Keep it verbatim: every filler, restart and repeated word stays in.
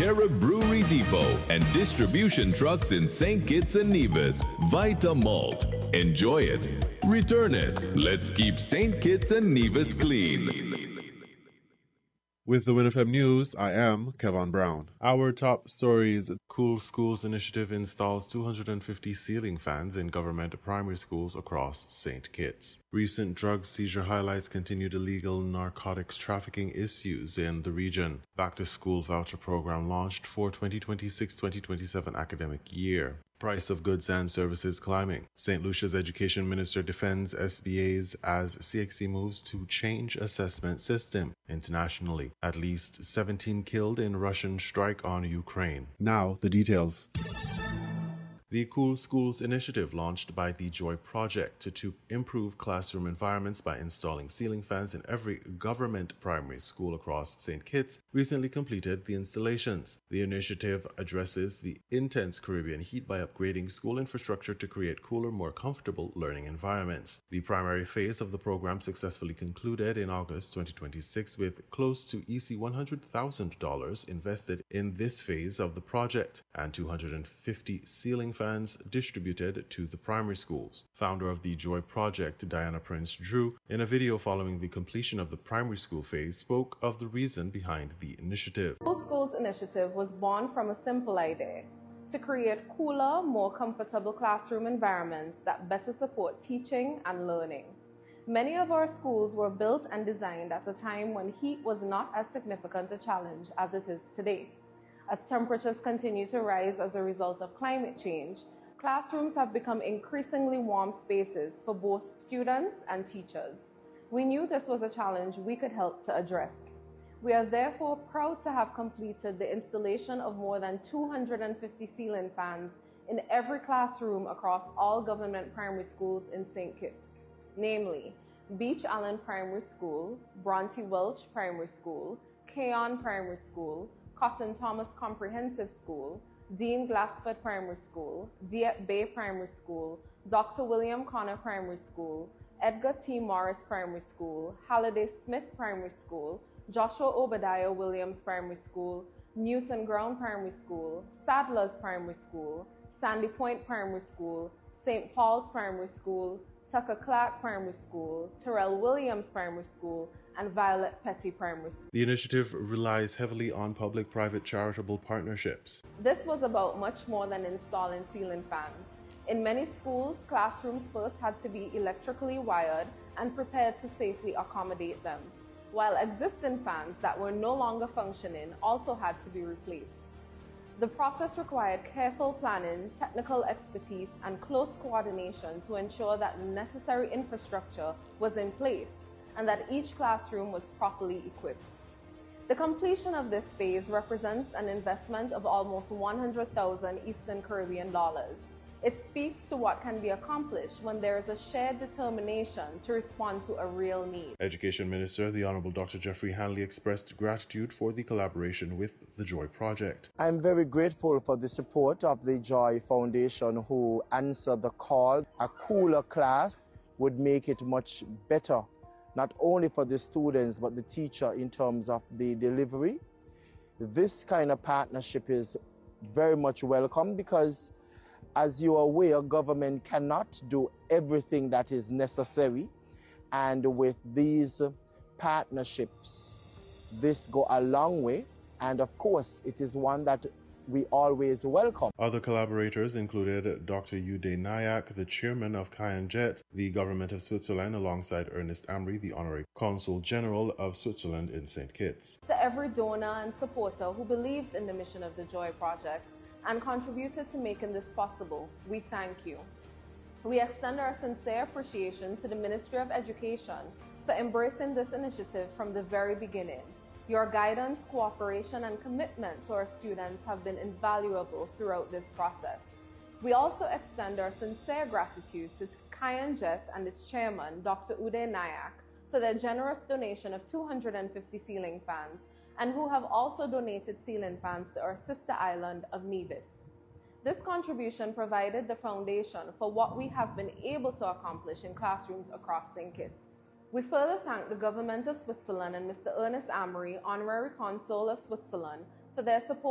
Terra Brewery Depot and distribution trucks in Saint Kitts and Nevis. Vita Malt. Enjoy it. Return it. Let's keep Saint Kitts and Nevis clean. With the WinFM News, I am Kevin Brown. Our top stories: Cool Schools Initiative installs two hundred fifty ceiling fans in government primary schools across Saint Kitts. Recent drug seizure highlights continued illegal narcotics trafficking issues in the region. Back to School voucher program launched for twenty twenty-six twenty twenty-seven academic year. Price of goods and services climbing. Saint Lucia's education minister defends S B As as C X C moves to change assessment system. Internationally, at least seventeen killed in Russian strike on Ukraine. Now, the details. The Cool Schools initiative, launched by the Joy Project to, to improve classroom environments by installing ceiling fans in every government primary school across Saint Kitts, recently completed the installations. The initiative addresses the intense Caribbean heat by upgrading school infrastructure to create cooler, more comfortable learning environments. The primary phase of the program successfully concluded in August twenty twenty-six with close to E C one hundred thousand dollars invested in this phase of the project and two hundred fifty ceiling fans fans distributed to the primary schools. Founder of the Joy Project, Diana Prince Drew, in a video following the completion of the primary school phase, spoke of the reason behind the initiative. Cool Schools initiative was born from a simple idea: to create cooler, more comfortable classroom environments that better support teaching and learning. Many of our schools were built and designed at a time when heat was not as significant a challenge as it is today. As temperatures continue to rise as a result of climate change, classrooms have become increasingly warm spaces for both students and teachers. We knew this was a challenge we could help to address. We are therefore proud to have completed the installation of more than two hundred fifty ceiling fans in every classroom across all government primary schools in Saint Kitts, namely Beach Allen Primary School, Bronte Welch Primary School, Keon Primary School, Cotton Thomas Comprehensive School, Dean Glassford Primary School, Dieppe Bay Primary School, Doctor William Connor Primary School, Edgar T. Morris Primary School, Halliday Smith Primary School, Joshua Obadiah Williams Primary School, Newton Ground Primary School, Sadler's Primary School, Sandy Point Primary School, Saint Paul's Primary School, Tucker Clark Primary School, Terrell Williams Primary School, and Violet Petty Primary School. The initiative relies heavily on public-private charitable partnerships. This was about much more than installing ceiling fans. In many schools, classrooms first had to be electrically wired and prepared to safely accommodate them, while existing fans that were no longer functioning also had to be replaced. The process required careful planning, technical expertise, and close coordination to ensure that the necessary infrastructure was in place and that each classroom was properly equipped. The completion of this phase represents an investment of almost one hundred thousand Eastern Caribbean dollars. It speaks to what can be accomplished when there is a shared determination to respond to a real need. Education Minister, the Honorable Doctor Jeffrey Hanley, expressed gratitude for the collaboration with the Joy Project. I'm very grateful for the support of the Joy Foundation, who answered the call. A cooler class would make it much better, not only for the students, but the teacher in terms of the delivery. This kind of partnership is very much welcome because, as you are aware, government cannot do everything that is necessary. And with these partnerships, this go a long way. And of course, it is one that we always welcome. Other collaborators included Doctor Uday Nayak, the chairman of Kayanjet, the government of Switzerland, alongside Ernest Amri, the honorary consul general of Switzerland in Saint Kitts. To every donor and supporter who believed in the mission of the Joy Project and contributed to making this possible, we thank you. We extend our sincere appreciation to the Ministry of Education for embracing this initiative from the very beginning. Your guidance, cooperation, and commitment to our students have been invaluable throughout this process. We also extend our sincere gratitude to Kayanjet and its chairman, Doctor Uday Nayak, for their generous donation of two hundred fifty ceiling fans, and who have also donated ceiling fans to our sister island of Nevis. This contribution provided the foundation for what we have been able to accomplish in classrooms across Saint Kitts. We further thank the government of Switzerland and Mister Ernest Amri, Honorary Consul of Switzerland, for their support